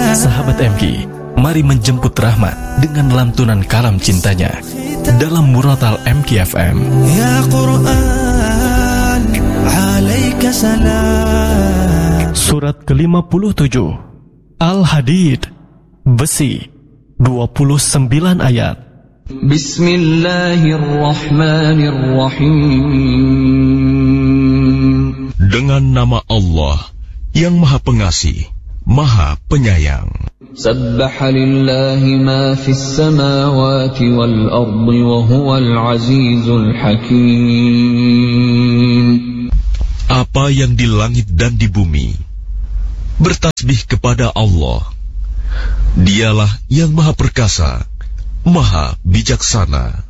Sahabat MG, mari menjemput rahmat dengan lantunan kalam cintanya dalam Muratal MG FM. Ya Quran, alaika salam. Surat ke-57 Al-Hadid, Besi, 29 ayat. Bismillahirrahmanirrahim. Dengan nama Allah yang Maha Pengasih, Maha Penyayang. Sabbaha lillahi ma fis samawati wal ardi wa huwal azizul hakim. Apa yang di langit dan di bumi bertasbih kepada Allah. Dialah yang Maha Perkasa, Maha Bijaksana.